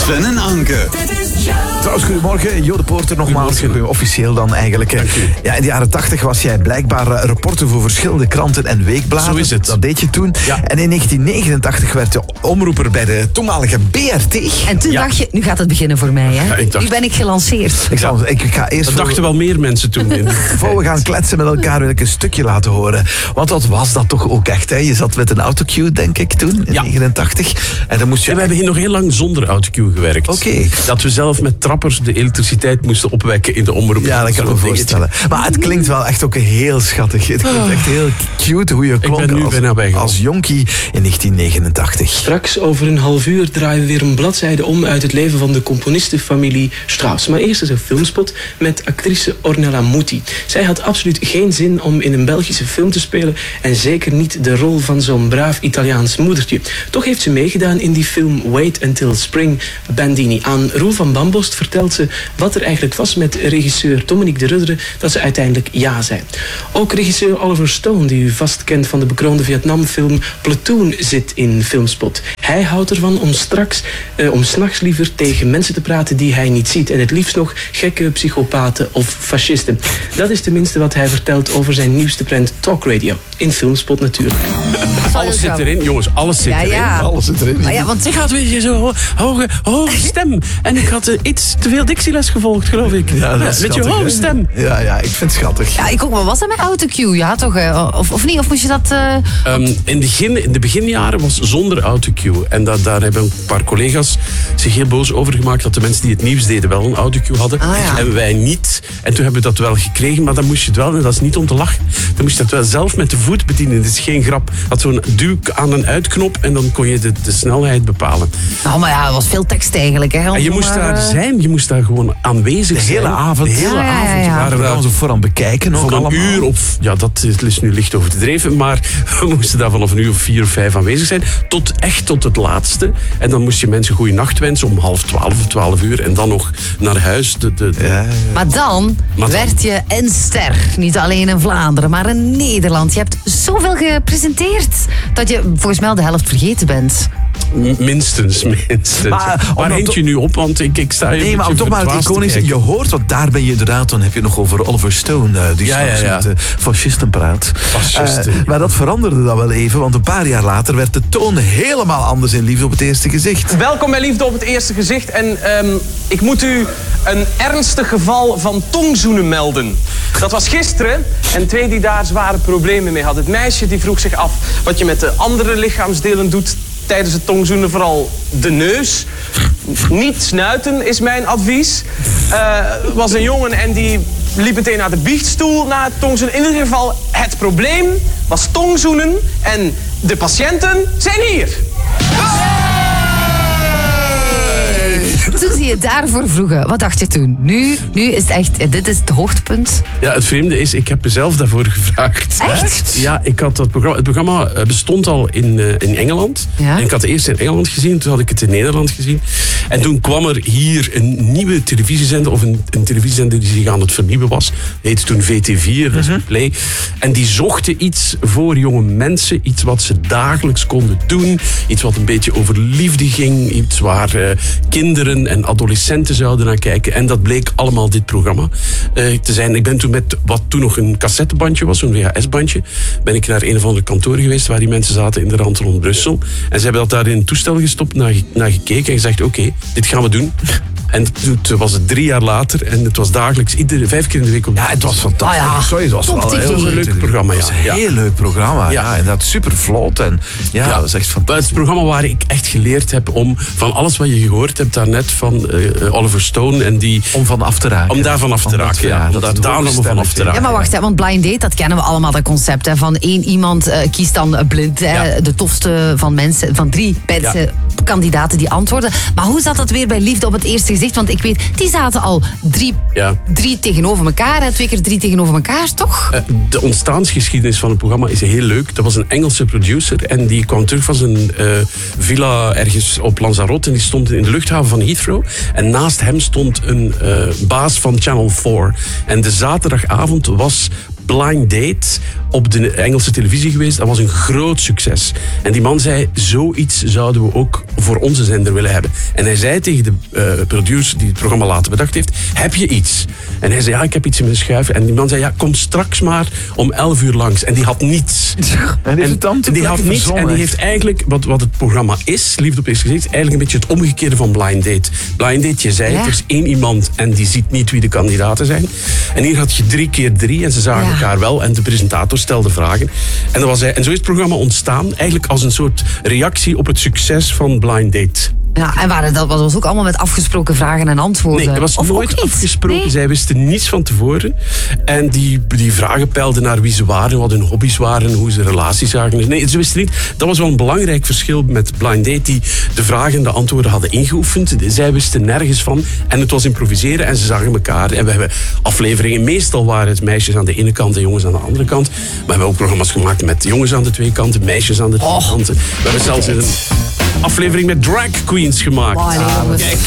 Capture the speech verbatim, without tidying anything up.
Sven en Anke. Trouwens, goedemorgen. Jo de Poorter nogmaals. Officieel dan eigenlijk. Ja, in de jaren tachtig was jij blijkbaar uh, reporter voor verschillende kranten en weekbladen. Zo is het. Dat deed je toen. Ja. En in negentien negenentachtig werd je omroeper bij de toenmalige B R T. En toen Ja. dacht je, nu gaat het beginnen voor mij. Hè? Ja, ik dacht- Nu ben ik gelanceerd. Ik, zal, ik ga eerst Dat voor, dachten wel meer mensen toen. In. voor we gaan kletsen met elkaar wil ik een stukje laten horen. Want wat was dat toch ook echt? Hè? Je zat met een autocue, denk ik, toen, in Ja. negenentachtig. En dan moest je... Ja, we hebben hier nog heel lang zonder autocue gewerkt. Oké. Dat we zelf met trappers de elektriciteit moesten opwekken in de omroep. Ja, dat kan ik me Zo'n voorstellen. Maar het klinkt wel echt ook heel schattig. Het klinkt echt heel cute hoe je klonk ben nu als, bijna bijgelopen. als jonkie in negentien negenentachtig. Straks over een half uur draaien we weer een bladzijde om uit het leven van de componistenfamilie Strauss. Maar eerst is een filmspot met actrice Ornella Muti. Zij had absoluut geen zin om in een Belgische film te spelen en zeker niet de rol van zo'n braaf Italiaans moedertje. Toch heeft ze meegedaan in die film Wait Until Spring Bandini. Aan Roel van Bambost vertelt ze wat er eigenlijk was met regisseur Dominique de Rudderen dat ze uiteindelijk ja zei. Ook regisseur Oliver Stone, die u vast kent van de bekroonde Vietnamfilm Platoon, zit in Filmspot. Hij houdt ervan om straks, eh, om 's nachts liever tegen mensen te praten die hij niet ziet. En het liefst nog gekke psychopaten of fascisten. Dat is tenminste wat hij vertelt over zijn nieuwste prent Talk Radio. In Filmspot natuurlijk. Alles zit erin, jongens, alles zit Ja, erin. ja. Alles zit erin. Maar ja, want Ik had weer zo ho- hoge, hoge stem. En ik had uh, iets te veel dictieles gevolgd, geloof ik. Ja, dat is Met je schattig, hoge hè? stem. Ja, ja, ik vind het schattig. ja, ik ook wel. Was dat met autocue? Ja, toch? eh, Of, of niet? Of moest je dat... eh, Um, in, de begin, in de beginjaren was zonder autocue. En dat, daar hebben een paar collega's zich heel boos over gemaakt dat de mensen die het nieuws deden wel een autocue hadden. Ah, ja. En wij niet. En toen hebben we dat wel gekregen, maar dan moest je het wel, en dat is niet om te lachen, dan moest je dat wel zelf met de voet bedienen. Dat is geen grap. Dat zo'n duw aan een uitknop en dan kon je de, de snelheid bepalen. Nou, maar ja, het was veel tekst eigenlijk. Hè, En je om, moest eh, daar zijn, je moest daar gewoon aanwezig De zijn. hele avond. De hele Ja, ja, ja, avond. ja. Waren We we gaan zo voor aan bekijken ook van een allemaal. uur of... Ja, dat is, is nu licht overdreven, maar we moesten daar vanaf een uur of vier of vijf aanwezig zijn. Tot echt tot het laatste. En dan moest je mensen goede nacht wensen om half twaalf of twaalf uur. En dan nog naar huis. De, de, de- Ja, ja. Maar dan Maar dan- werd je een ster. Niet alleen in Vlaanderen, maar in Nederland. Je hebt zoveel gepresenteerd dat je volgens mij al de helft vergeten bent. Minstens, minstens. Maar, om Waar dan hint toch- je nu op? Want ik, ik sta hier Nee, een maar om beetje toch maar het verdwaasd te iconische, je kijken. hoort, want daar ben je inderdaad, dan heb je nog over Oliver Stone, uh, die Ja, straks ja, ja. met uh, fascisten praat. Fascisten. Uh, maar dat veranderde dan wel even, want een paar jaar later werd de toon helemaal anders in Liefde op het eerste gezicht. Welkom bij Liefde op het eerste gezicht. En ehm, ik moet u een ernstig geval van tongzoenen melden. Dat was gisteren en twee die daar zware problemen mee hadden. Het meisje die vroeg zich af wat je met de andere lichaamsdelen doet tijdens het tongzoenen. Vooral de neus. Niet snuiten is mijn advies. Uh, was een jongen en die liep meteen naar de biechtstoel na het tongzoenen. In ieder geval, het probleem was tongzoenen en de patiënten zijn hier. Toen ze je daarvoor vroegen, wat dacht je toen? Nu, nu is het echt, dit is het hoogtepunt. Ja, het vreemde is, ik heb mezelf daarvoor gevraagd. Echt? Ja, ik had dat programma, het programma eh, bestond al in, eh, in Engeland. Ja? En ik had het eerst in Engeland gezien, toen had ik het in Nederland gezien. En toen kwam er hier een nieuwe televisiezender, of een, een televisiezender die zich aan het vernieuwen was. Dat heette toen V T vier, dat is een Play. En die zochten iets voor jonge mensen, iets wat ze dagelijks konden doen. Iets wat een beetje over liefde ging, iets waar eh, kinderen en adolescenten zouden naar kijken. En dat bleek allemaal dit programma uh, te zijn. Ik ben toen met wat toen nog een cassettebandje was, zo'n V H S-bandje, ben ik naar een of andere kantoor geweest waar die mensen zaten in de rand rond Brussel. En ze hebben dat daar in een toestel gestopt, naar, naar gekeken en gezegd, oké, okay, dit gaan we doen. En toen was het drie jaar later en het was dagelijks, iedere vijf keer in de week. Ja, het was fantastisch. Ah ja, Sorry, het was top wel T V. een heel leuk programma, ja. Het was een Ja. heel leuk programma, ja. Ja. En dat super vlot en ja, Ja. dat is echt Dat is fantastisch. het programma waar ik echt geleerd heb om van alles wat je gehoord hebt daarnet van uh, Oliver Stone en die... Om van af te raken. Om daarvan af te Omdat, raken, ja, ja. Om dat daar het daar hoge allemaal van af te stemmetje. raken. Ja, maar wacht, hè, want Blind Date, dat kennen we allemaal, dat concept. Hè, van één iemand eh, kiest dan eh, blind, hè, Ja. de tofste van mensen, van drie mensen, Ja. kandidaten die antwoorden. Maar hoe zat dat weer bij Liefde op het eerste gezicht? Want ik weet, die zaten al drie, Ja. drie tegenover elkaar, hè, twee keer drie tegenover elkaar, toch? Uh, de ontstaansgeschiedenis van het programma is heel leuk. Dat was een Engelse producer en die kwam terug van zijn uh, villa ergens op Lanzarote en die stond in de luchthaven van Heathrow. En naast hem stond een uh, baas van Channel vier. En de zaterdagavond was Blind Date op de Engelse televisie geweest. Dat was een groot succes. En die man zei, zoiets zouden we ook voor onze zender willen hebben. En hij zei tegen de uh, producer die het programma later bedacht heeft, heb je iets? En hij zei, ja, ik heb iets in mijn schuif. En die man zei, ja, kom straks maar om elf uur langs. En die had niets. En die, en, en die had niets. En die heeft eigenlijk, wat, wat het programma is, Liefde op het eerste gezicht, eigenlijk een beetje het omgekeerde van Blind Date. Blind Date, je zei, ja. Er is één iemand en die ziet niet wie de kandidaten zijn. En hier had je drie keer drie en ze zagen ja. elkaar wel en de presentator stelde vragen. En, dat was hij, en zo is het programma ontstaan, eigenlijk als een soort reactie op het succes van Blind Date. Ja, en waren, dat was ook allemaal met afgesproken vragen en antwoorden? Nee, dat was of nooit afgesproken. Nee. Zij wisten niets van tevoren. En die, die vragen peilden naar wie ze waren, wat hun hobby's waren, hoe ze relaties zagen. Nee, ze wisten niet. Dat was wel een belangrijk verschil met Blind Date, die de vragen en de antwoorden hadden ingeoefend. Zij wisten nergens van. En het was improviseren en ze zagen elkaar. En we hebben afleveringen, meestal waren het meisjes aan de ene kant en jongens aan de andere kant. Maar we hebben ook programma's gemaakt met jongens aan de twee kanten, meisjes aan de twee oh, kanten. We hebben zelfs een aflevering met drag queens gemaakt. Oh, nee, Kijk.